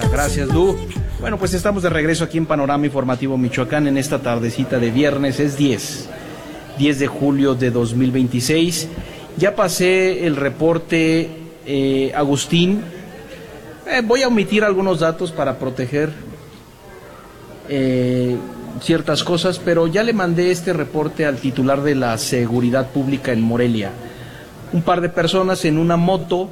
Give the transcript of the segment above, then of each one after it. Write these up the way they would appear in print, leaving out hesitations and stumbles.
Gracias, Lu. Bueno, pues estamos de regreso aquí en Panorama Informativo Michoacán en esta tardecita de viernes. Es 10 de julio de 2026. Ya pasé el reporte, Agustín. Voy a omitir algunos datos para proteger ciertas cosas, pero ya le mandé este reporte al titular de la Seguridad Pública en Morelia. Un par de personas en una moto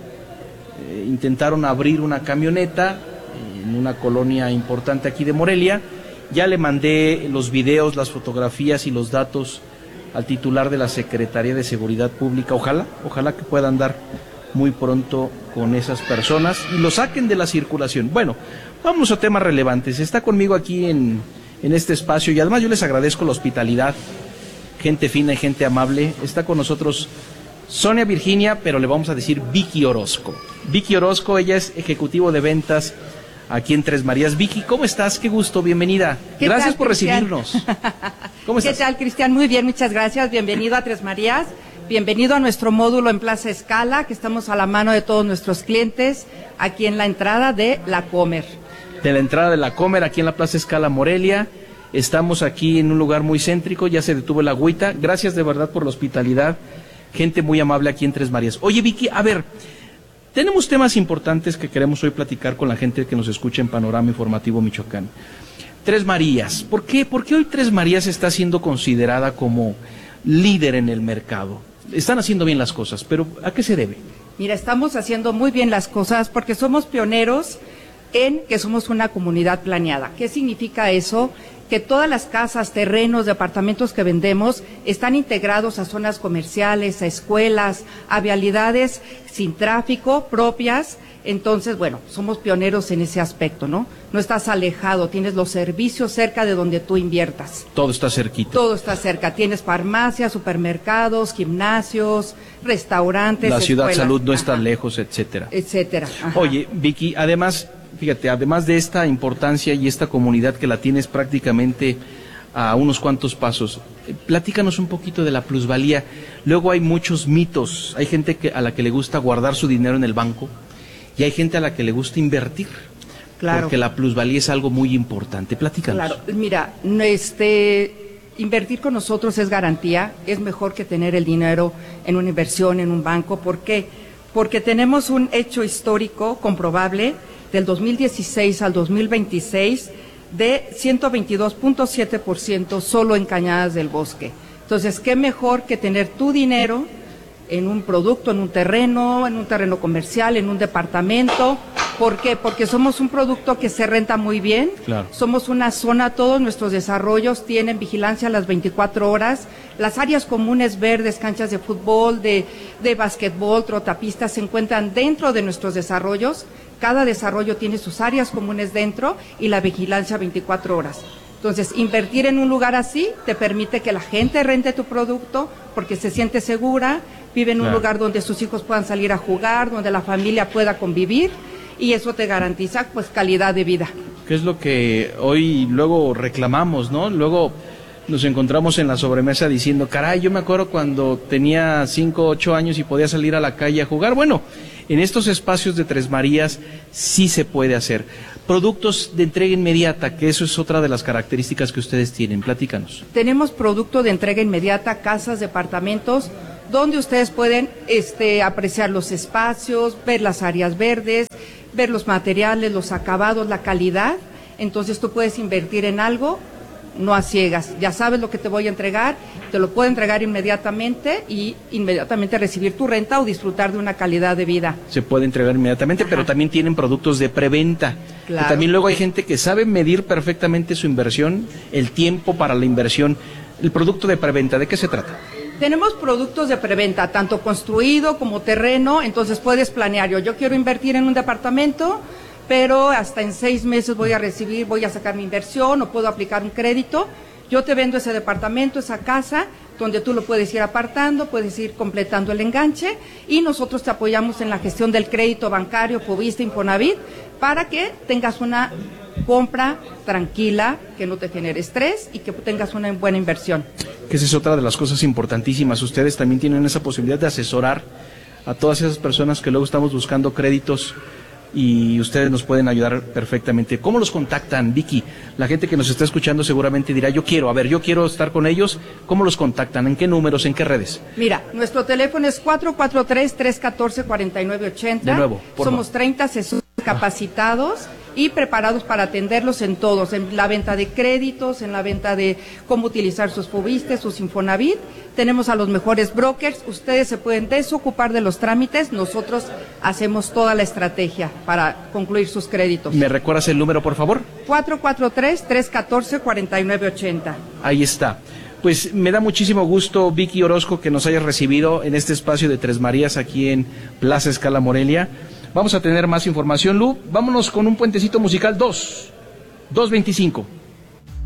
intentaron abrir una camioneta en una colonia importante aquí de Morelia. Ya le mandé los videos, las fotografías y los datos al titular de la Secretaría de Seguridad Pública. Ojalá que puedan dar muy pronto con esas personas y lo saquen de la circulación. Bueno, vamos a temas relevantes. Está conmigo aquí en este espacio y además yo les agradezco la hospitalidad, gente fina y gente amable. Está con nosotros Sonia Virginia, pero le vamos a decir Vicky Orozco. Vicky Orozco, ella es ejecutivo de ventas aquí en Tres Marías. Vicky, ¿cómo estás? Qué gusto, bienvenida. Gracias por recibirnos. ¿Cómo estás? ¿Qué tal, Cristian? Muy bien, muchas gracias. Bienvenido a Tres Marías. Bienvenido a nuestro módulo en Plaza Escala, que estamos a la mano de todos nuestros clientes, aquí en la entrada de La Comer. De la entrada de La Comer, aquí en la Plaza Escala, Morelia. Estamos aquí en un lugar muy céntrico, ya se detuvo el agüita. Gracias de verdad por la hospitalidad. Gente muy amable aquí en Tres Marías. Oye, Vicky, a ver, tenemos temas importantes que queremos hoy platicar con la gente que nos escucha en Panorama Informativo Michoacán. Tres Marías, ¿por qué hoy Tres Marías está siendo considerada como líder en el mercado? Están haciendo bien las cosas, pero ¿a qué se debe? Mira, estamos haciendo muy bien las cosas porque somos pioneros en que somos una comunidad planeada. ¿Qué significa eso? Que todas las casas, terrenos, departamentos que vendemos están integrados a zonas comerciales, a escuelas, a vialidades sin tráfico propias. Entonces, bueno, somos pioneros en ese aspecto, ¿no? No estás alejado, tienes los servicios cerca de donde tú inviertas. Todo está cerquita. Todo está cerca, tienes farmacias, supermercados, gimnasios, restaurantes, la Ciudad escuelas. Salud no está lejos, etcétera. Etcétera. Ajá. Oye, Vicky, además, fíjate, además de esta importancia y esta comunidad que la tienes prácticamente a unos cuantos pasos, platícanos un poquito de la plusvalía. Luego hay muchos mitos, hay gente a la que le gusta guardar su dinero en el banco y hay gente a la que le gusta invertir. Claro. Porque la plusvalía es algo muy importante. Platícanos. Claro, mira, invertir con nosotros es garantía, es mejor que tener el dinero en una inversión, en un banco. ¿Por qué? Porque tenemos un hecho histórico comprobable del 2016 al 2026 de 122.7% solo en Cañadas del Bosque. Entonces, ¿qué mejor que tener tu dinero en un producto, en un terreno comercial, en un departamento? ¿Por qué? Porque somos un producto que se renta muy bien. Claro. Somos una zona, todos nuestros desarrollos tienen vigilancia a las 24 horas. Las áreas comunes verdes, canchas de fútbol, de básquetbol, trotapistas se encuentran dentro de nuestros desarrollos. Cada desarrollo tiene sus áreas comunes dentro y la vigilancia 24 horas. Entonces, invertir en un lugar así te permite que la gente rente tu producto porque se siente segura, vive en un lugar donde sus hijos puedan salir a jugar, donde la familia pueda convivir y eso te garantiza pues calidad de vida. ¿Qué es lo que hoy luego reclamamos, no? Luego nos encontramos en la sobremesa diciendo, caray, yo me acuerdo cuando tenía 5, 8 años y podía salir a la calle a jugar. Bueno, en estos espacios de Tres Marías sí se puede hacer. Productos de entrega inmediata, que eso es otra de las características que ustedes tienen. Platícanos. Tenemos producto de entrega inmediata, casas, departamentos, donde ustedes pueden apreciar los espacios, ver las áreas verdes, ver los materiales, los acabados, la calidad. Entonces tú puedes invertir en algo, no a ciegas. Ya sabes lo que te voy a entregar, te lo puedo entregar inmediatamente y inmediatamente recibir tu renta o disfrutar de una calidad de vida. Se puede entregar inmediatamente, pero también tienen productos de preventa. Claro. Y también luego hay gente que sabe medir perfectamente su inversión, el tiempo para la inversión. El producto de preventa, ¿de qué se trata? Tenemos productos de preventa, tanto construido como terreno, entonces puedes planear. Yo quiero invertir en un departamento, pero hasta en 6 meses voy a sacar mi inversión o puedo aplicar un crédito. Yo te vendo ese departamento, esa casa, donde tú lo puedes ir apartando, puedes ir completando el enganche y nosotros te apoyamos en la gestión del crédito bancario, Fobiste, Infonavit, para que tengas una compra tranquila, que no te genere estrés y que tengas una buena inversión. Que esa es otra de las cosas importantísimas. Ustedes también tienen esa posibilidad de asesorar a todas esas personas que luego estamos buscando créditos y ustedes nos pueden ayudar perfectamente. ¿Cómo los contactan, Vicky? La gente que nos está escuchando seguramente dirá, yo quiero estar con ellos. ¿Cómo los contactan? ¿En qué números? ¿En qué redes? Mira, nuestro teléfono es 443-314-4980. De nuevo, Somos 30 asesores capacitados y preparados para atenderlos en todos, en la venta de créditos, en la venta de cómo utilizar sus FOBISTE, sus Infonavit. Tenemos a los mejores brokers, ustedes se pueden desocupar de los trámites, nosotros hacemos toda la estrategia para concluir sus créditos. ¿Me recuerdas el número, por favor? 443-314-4980. Ahí está. Pues me da muchísimo gusto, Vicky Orozco, que nos hayas recibido en este espacio de Tres Marías aquí en Plaza Escala Morelia. Vamos a tener más información, Lu. Vámonos con un puentecito musical 2:25.